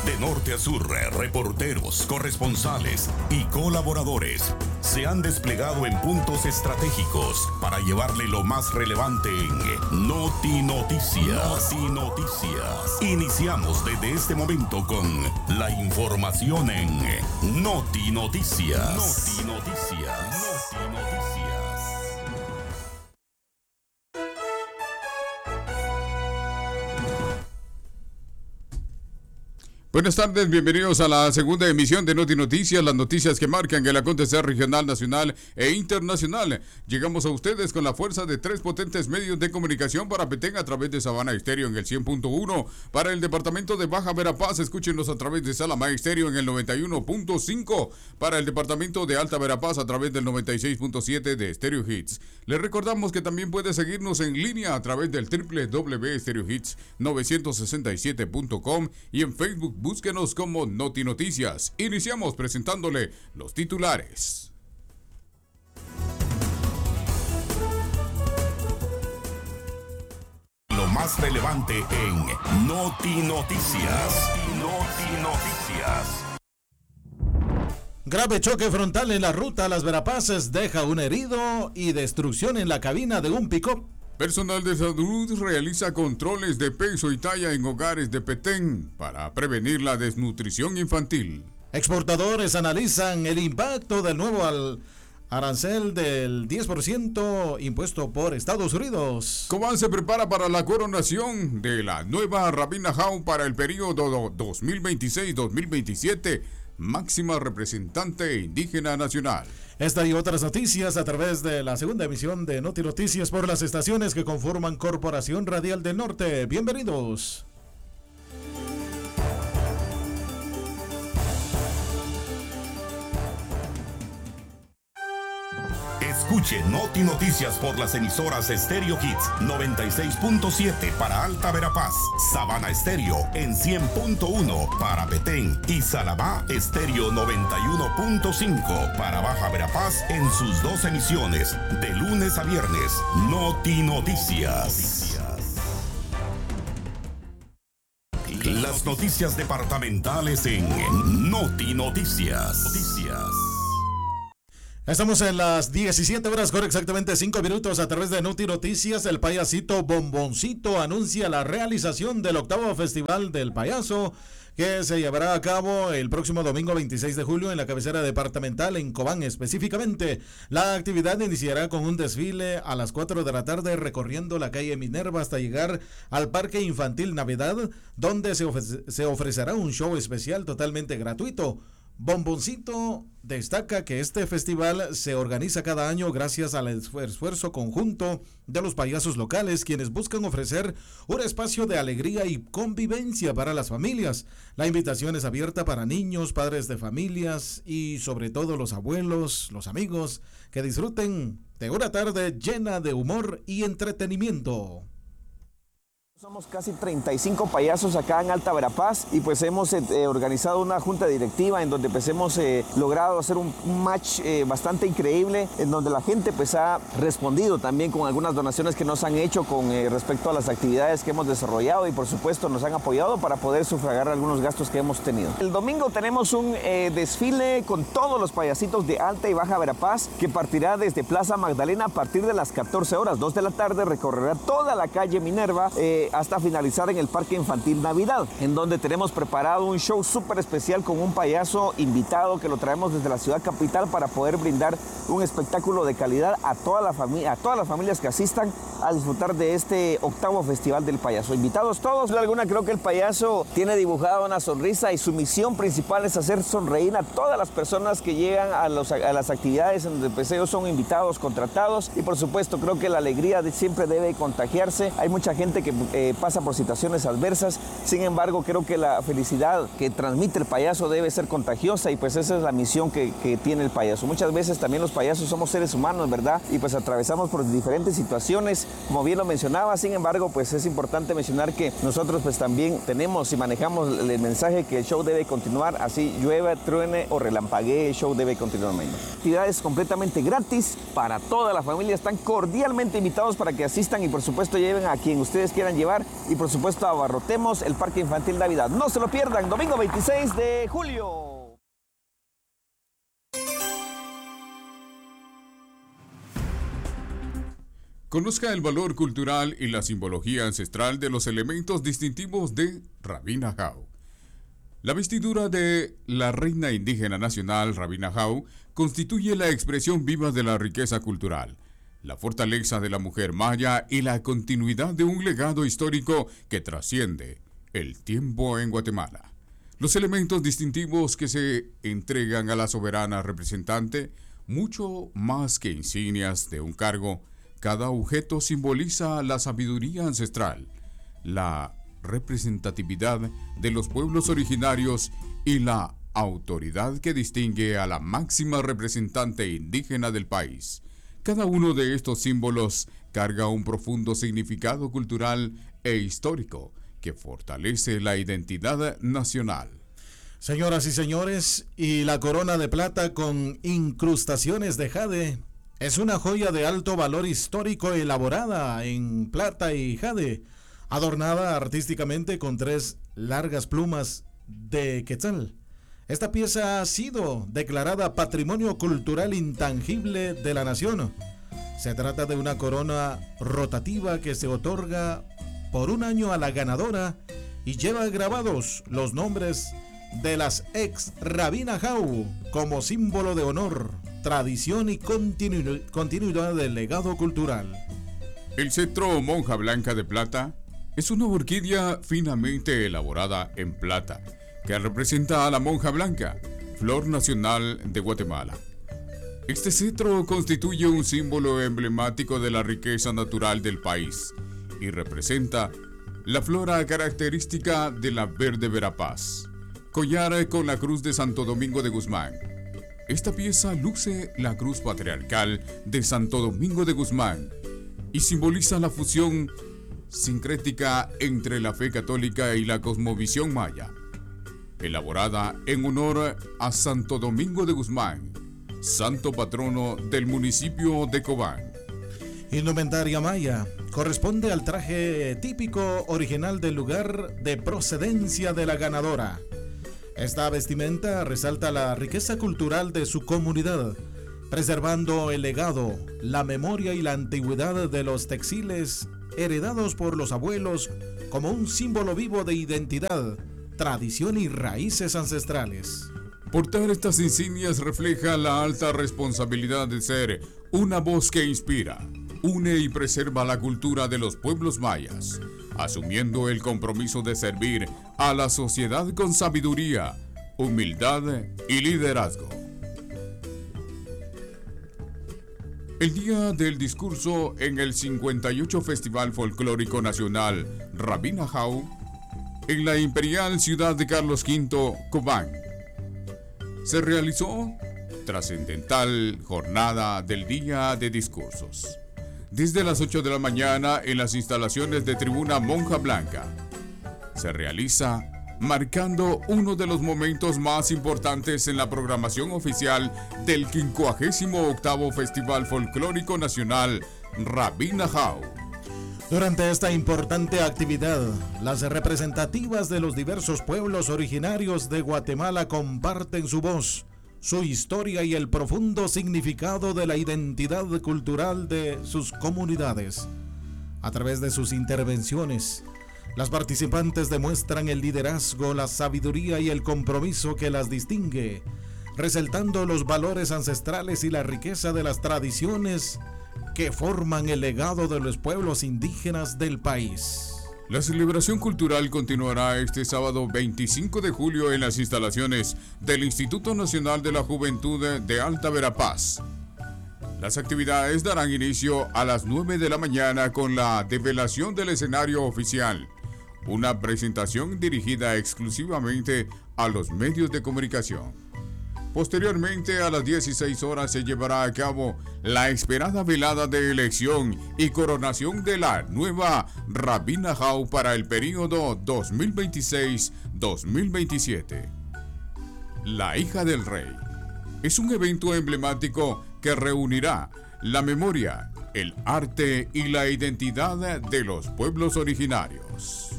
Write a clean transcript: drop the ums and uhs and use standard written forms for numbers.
De norte a sur, reporteros, corresponsales y colaboradores se han desplegado en puntos estratégicos para llevarle lo más relevante en Noti Noticias. Iniciamos desde este momento con la información en Noti Noticias. Buenas tardes, bienvenidos a la segunda emisión de Noti Noticias, las noticias que marcan el acontecer regional, nacional e internacional. Llegamos a ustedes con la fuerza de 3 potentes medios de comunicación para Petén a través de Sabana Estéreo en el 100.1. Para el departamento de Baja Verapaz, escúchenos a través de Salamá Estéreo en el 91.5. Para el departamento de Alta Verapaz a través del 96.7 de Stereo Hits. Les recordamos que también puede seguirnos en línea a través del www.stereohits967.com y en Facebook. Búsquenos como Noti Noticias. Iniciamos presentándole los titulares. Lo más relevante en Noti Noticias. Grave choque frontal en la ruta a Las Verapaces deja un herido y destrucción en la cabina de un pick-up. Personal de salud realiza controles de peso y talla en hogares de Petén para prevenir la desnutrición infantil. Exportadores analizan el impacto del nuevo arancel del 10% impuesto por Estados Unidos. Cobán se prepara para la coronación de la nueva Rabina Jau para el periodo 2026-2027, máxima representante indígena nacional. Esta y otras noticias a través de la segunda emisión de Noti Noticias por las estaciones que conforman Corporación Radial del Norte. Bienvenidos. Escuche Noti Noticias por las emisoras Stereo Hits 96.7 para Alta Verapaz, Sabana Estéreo en 100.1 para Petén y Salamá Estéreo 91.5 para Baja Verapaz en sus 2 emisiones de lunes a viernes. Noti Noticias. Las noticias departamentales en Noti Noticias. Estamos en las 17 horas con exactamente 5 minutos a través de Noti Noticias. El payasito Bomboncito anuncia la realización del 8º Festival del Payaso que se llevará a cabo el próximo domingo 26 de julio en la cabecera departamental en Cobán específicamente. La actividad iniciará con un desfile a las 4 de la tarde recorriendo la calle Minerva hasta llegar al Parque Infantil Navidad, donde se ofrecerá un show especial totalmente gratuito. Bomboncito destaca que este festival se organiza cada año gracias al esfuerzo conjunto de los payasos locales, quienes buscan ofrecer un espacio de alegría y convivencia para las familias. La invitación es abierta para niños, padres de familias y sobre todo los abuelos, los amigos, que disfruten de una tarde llena de humor y entretenimiento. Somos casi 35 payasos acá en Alta Verapaz y pues hemos organizado una junta directiva en donde pues hemos logrado hacer un match bastante increíble, en donde la gente pues ha respondido también con algunas donaciones que nos han hecho con respecto a las actividades que hemos desarrollado y por supuesto nos han apoyado para poder sufragar algunos gastos que hemos tenido. El domingo tenemos un desfile con todos los payasitos de Alta y Baja Verapaz que partirá desde Plaza Magdalena a partir de las 14 horas, 2 de la tarde, recorrerá toda la calle Minerva hasta finalizar en el Parque Infantil Navidad, en donde tenemos preparado un show súper especial con un payaso invitado que lo traemos desde la ciudad capital para poder brindar un espectáculo de calidad a toda la familia, a todas las familias que asistan a disfrutar de este 8º Festival del Payaso. Invitados todos, sin alguna creo que el payaso tiene dibujada una sonrisa y su misión principal es hacer sonreír a todas las personas que llegan a las actividades en donde ellos son invitados, contratados y por supuesto creo que la alegría siempre debe contagiarse. Hay mucha gente que pasa por situaciones adversas, sin embargo creo que la felicidad que transmite el payaso debe ser contagiosa y pues esa es la misión que tiene el payaso. Muchas veces también los payasos somos seres humanos, ¿verdad? Y pues atravesamos por diferentes situaciones, como bien lo mencionaba, sin embargo pues es importante mencionar que nosotros pues también tenemos y manejamos el mensaje que el show debe continuar, así llueva, truene o relampaguee, el show debe continuar. Actividades completamente gratis para toda la familia, están cordialmente invitados para que asistan y por supuesto lleven a quien ustedes quieran llevar lugar y por supuesto abarrotemos el Parque Infantil Navidad. No se lo pierdan, domingo 26 de julio. Conozca el valor cultural y la simbología ancestral de los elementos distintivos de Rabina Jau. La vestidura de la reina indígena nacional Rabina Jau constituye la expresión viva de la riqueza cultural, la fortaleza de la mujer maya y la continuidad de un legado histórico que trasciende el tiempo en Guatemala. Los elementos distintivos que se entregan a la soberana representante, mucho más que insignias de un cargo, cada objeto simboliza la sabiduría ancestral, la representatividad de los pueblos originarios y la autoridad que distingue a la máxima representante indígena del país. Cada uno de estos símbolos carga un profundo significado cultural e histórico que fortalece la identidad nacional. Señoras y señores, y la corona de plata con incrustaciones de jade es una joya de alto valor histórico elaborada en plata y jade, adornada artísticamente con 3 largas plumas de quetzal. Esta pieza ha sido declarada Patrimonio Cultural Intangible de la Nación. Se trata de una corona rotativa que se otorga por un año a la ganadora y lleva grabados los nombres de las ex Rabina Jau como símbolo de honor, tradición y continuidad del legado cultural. El cetro monja blanca de plata es una orquídea finamente elaborada en plata que representa a la monja blanca, flor nacional de Guatemala. Este cetro constituye un símbolo emblemático de la riqueza natural del país y representa la flora característica de la verde Verapaz. Collar con la cruz de Santo Domingo de Guzmán. Esta pieza luce la cruz patriarcal de Santo Domingo de Guzmán y simboliza la fusión sincrética entre la fe católica y la cosmovisión maya. Elaborada en honor a Santo Domingo de Guzmán, santo patrono del municipio de Cobán. Indumentaria maya corresponde al traje típico original del lugar de procedencia de la ganadora. Esta vestimenta resalta la riqueza cultural de su comunidad, preservando el legado, la memoria y la antigüedad de los textiles heredados por los abuelos como un símbolo vivo de identidad, tradición y raíces ancestrales. Portar estas insignias refleja la alta responsabilidad de ser una voz que inspira, une y preserva la cultura de los pueblos mayas, asumiendo el compromiso de servir a la sociedad con sabiduría, humildad y liderazgo. El día del discurso en el 58 Festival Folclórico Nacional Rabina Jau, en la imperial ciudad de Carlos V, Cobán, se realizó trascendental jornada del día de discursos. Desde las 8 de la mañana en las instalaciones de Tribuna Monja Blanca, se realiza marcando uno de los momentos más importantes en la programación oficial del 58º Festival Folclórico Nacional Rabina Jau. Durante esta importante actividad, las representativas de los diversos pueblos originarios de Guatemala comparten su voz, su historia y el profundo significado de la identidad cultural de sus comunidades. A través de sus intervenciones, las participantes demuestran el liderazgo, la sabiduría y el compromiso que las distingue, resaltando los valores ancestrales y la riqueza de las tradiciones que forman el legado de los pueblos indígenas del país. La celebración cultural continuará este sábado 25 de julio en las instalaciones del Instituto Nacional de la Juventud de Alta Verapaz. Las actividades darán inicio a las 9 de la mañana con la develación del escenario oficial, una presentación dirigida exclusivamente a los medios de comunicación. Posteriormente, a las 16 horas se llevará a cabo la esperada velada de elección y coronación de la nueva Rabina Jau para el período 2026-2027. La hija del rey es un evento emblemático que reunirá la memoria, el arte y la identidad de los pueblos originarios. Bienvenidos.